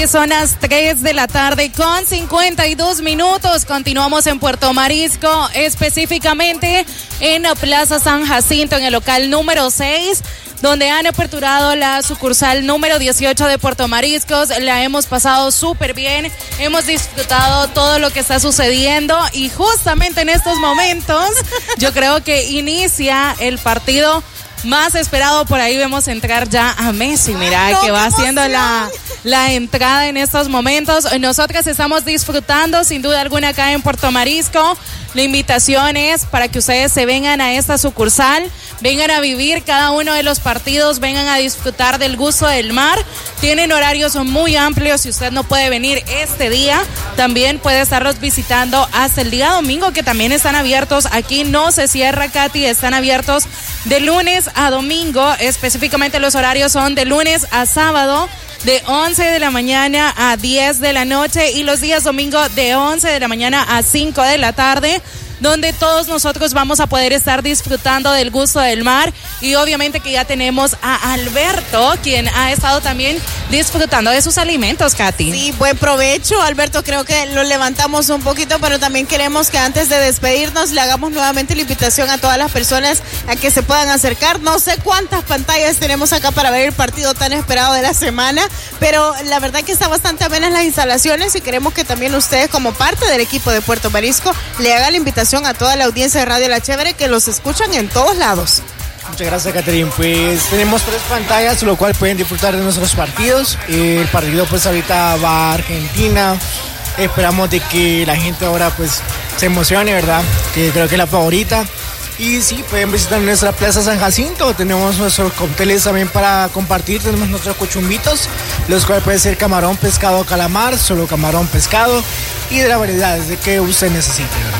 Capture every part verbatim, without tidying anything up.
Son las tres de la tarde con cincuenta y dos minutos. Continuamos en Puerto Marisco, específicamente en la Plaza San Jacinto, en el local número seis, donde han aperturado la sucursal número dieciocho de Puerto Mariscos. La hemos pasado súper bien, hemos disfrutado todo lo que está sucediendo y justamente en estos momentos yo creo que inicia el partido más esperado. Por ahí vemos entrar ya a Messi, mira, Ay, no, que va haciendo la, la entrada en estos momentos. Nosotras estamos disfrutando sin duda alguna acá en Puerto Marisco. La invitación es para que ustedes se vengan a esta sucursal, vengan a vivir cada uno de los partidos, vengan a disfrutar del gusto del mar. Tienen horarios muy amplios. Si usted no puede venir este día, también puede estarlos visitando hasta el día domingo, que también están abiertos. Aquí no se cierra, Katy, están abiertos de lunes a domingo. Específicamente los horarios son de lunes a sábado, de once de la mañana a diez de la noche, y los días domingo de once de la mañana a cinco de la tarde, donde todos nosotros vamos a poder estar disfrutando del gusto del mar. Y obviamente que ya tenemos a Alberto, quien ha estado también disfrutando de sus alimentos, Katy. Sí, buen provecho, Alberto. Creo que lo levantamos un poquito, pero también queremos que antes de despedirnos le hagamos nuevamente la invitación a todas las personas a que se puedan acercar. No sé cuántas pantallas tenemos acá para ver el partido tan esperado de la semana, pero la verdad que está bastante amenas las instalaciones y queremos que también ustedes, como parte del equipo de Puerto Marisco, le hagan la invitación a toda la audiencia de Radio La Chévere, que los escuchan en todos lados. Muchas gracias, Catherine. Pues tenemos tres pantallas, lo cual pueden disfrutar de nuestros partidos. El partido pues ahorita va a Argentina. Esperamos de que la gente ahora pues se emocione, ¿verdad? Que creo que es la favorita. Y sí, pueden visitar nuestra Plaza San Jacinto. Tenemos nuestros cócteles también para compartir. Tenemos nuestros cochumbitos, los cuales pueden ser camarón, pescado, calamar, solo camarón, pescado, y de la variedad de que usted necesite, ¿verdad?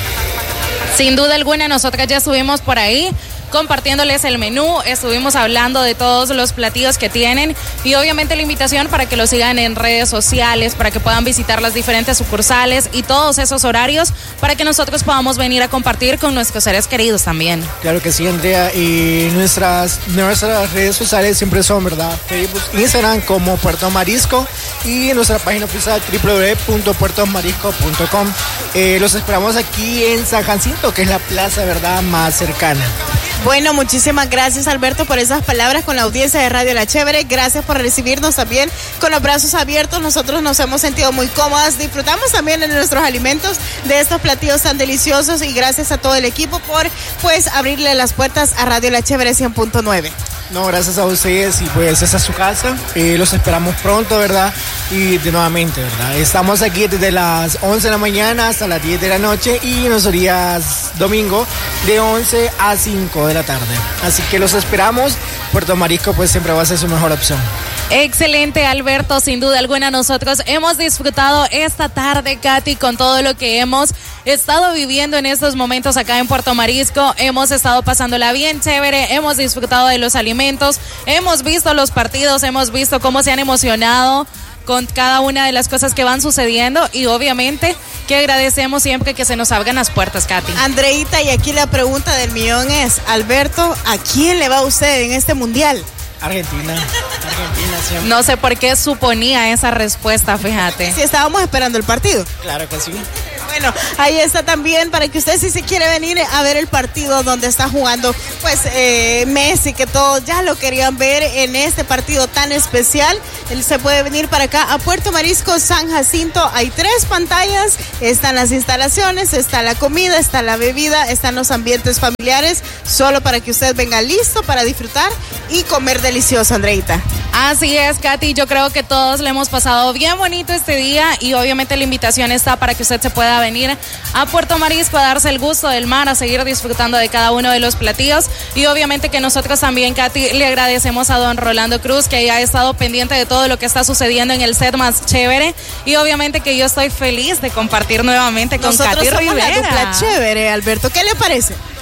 Sin duda alguna, nosotras ya estuvimos por ahí compartiéndoles el menú, estuvimos hablando de todos los platillos que tienen y obviamente la invitación para que lo sigan en redes sociales, para que puedan visitar las diferentes sucursales y todos esos horarios para que nosotros podamos venir a compartir con nuestros seres queridos también. Claro que sí, Andrea, y nuestras, nuestras redes sociales siempre son, ¿verdad? Facebook, Instagram como Puerto Marisco y nuestra página oficial doble u doble u doble u punto puerto marisco punto com. Eh, los esperamos aquí en San Jacinto, que es la plaza, ¿verdad?, más cercana. Bueno, muchísimas gracias, Alberto, por esas palabras con la audiencia de Radio La Chévere. Gracias por recibirnos también con los brazos abiertos. Nosotros nos hemos sentido muy cómodas. Disfrutamos también de nuestros alimentos, de estos platillos tan deliciosos, y gracias a todo el equipo por pues abrirle las puertas a Radio La Chévere cien punto nueve. No, gracias a ustedes, y pues esa es su casa. Eh, los esperamos pronto, ¿verdad? Y de nuevamente, ¿verdad? Estamos aquí desde las once de la mañana hasta las diez de la noche y los días domingo de once a cinco de la tarde. Así que los esperamos. Puerto Marisco pues siempre va a ser su mejor opción. Excelente, Alberto, sin duda alguna nosotros hemos disfrutado esta tarde, Katy, con todo lo que hemos estado viviendo en estos momentos acá en Puerto Marisco. Hemos estado pasándola bien chévere, hemos disfrutado de los alimentos, hemos visto los partidos, hemos visto cómo se han emocionado con cada una de las cosas que van sucediendo y obviamente que agradecemos siempre que se nos abran las puertas, Katy. Andreita, y aquí la pregunta del millón es, Alberto, ¿a quién le va usted en este mundial? Argentina, Argentina siempre. No sé por qué suponía esa respuesta, fíjate. Si estábamos esperando el partido. Claro que sí. Bueno, ahí está también para que usted, si se quiere venir a ver el partido donde está jugando pues eh, Messi, que todos ya lo querían ver en este partido tan especial, él se puede venir para acá a Puerto Marisco, San Jacinto. Hay tres pantallas, están las instalaciones, está la comida, está la bebida, están los ambientes familiares, solo para que usted venga listo para disfrutar y comer delicioso, Andreita. Así es, Katy, yo creo que todos le hemos pasado bien bonito este día y obviamente la invitación está para que usted se pueda venir a Puerto Marisco a darse el gusto del mar, a seguir disfrutando de cada uno de los platillos y obviamente que nosotros también, Katy, le agradecemos a don Rolando Cruz que ha estado pendiente de todo lo que está sucediendo en el set más chévere y obviamente que yo estoy feliz de compartir nuevamente con Nosotros Katy somos Rivera. La dupla chévere, Alberto, ¿qué le parece?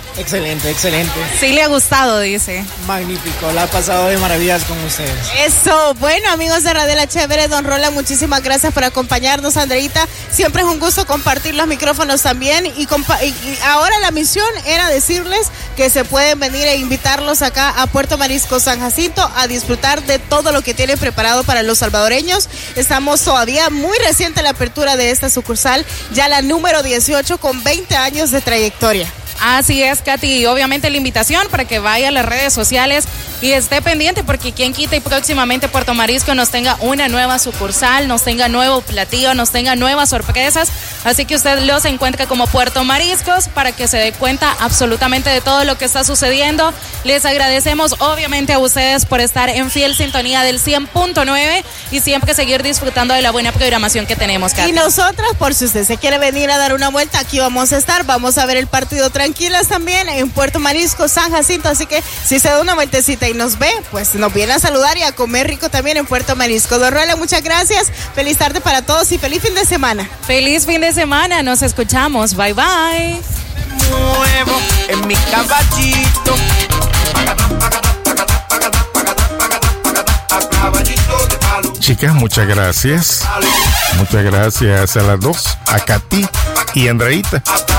Excelente, excelente. Sí le ha gustado, dice. Magnífico, la ha pasado de maravillas con ustedes. Eso, bueno, amigos de Radio La Chévere, don Roland, muchísimas gracias por acompañarnos, Andreita. Siempre es un gusto compartir los micrófonos también. Y, compa- y, y ahora la misión era decirles que se pueden venir e invitarlos acá a Puerto Marisco San Jacinto a disfrutar de todo lo que tiene preparado para los salvadoreños. Estamos todavía muy reciente la apertura de esta sucursal, ya la número dieciocho con veinte años de trayectoria. Así es, Katy. Obviamente la invitación para que vaya a las redes sociales y esté pendiente porque quien quita y próximamente Puerto Marisco nos tenga una nueva sucursal, nos tenga nuevo platillo, nos tenga nuevas sorpresas. Así que usted los encuentra como Puerto Mariscos para que se dé cuenta absolutamente de todo lo que está sucediendo. Les agradecemos obviamente a ustedes por estar en fiel sintonía del cien punto nueve y siempre seguir disfrutando de la buena programación que tenemos, Katy. Y nosotras, por si usted se quiere venir a dar una vuelta, aquí vamos a estar. Vamos a ver el partido tranquilas también en Puerto Marisco, San Jacinto. Así que si se da una vueltecita y nos ve, pues nos viene a saludar y a comer rico también en Puerto Marisco. Don Roland, muchas gracias. Feliz tarde para todos y feliz fin de semana. Feliz fin de semana. Nos escuchamos. Bye, bye. Muevo en mi caballito. Chicas, muchas gracias. Muchas gracias a las dos, a Katy y Andreita.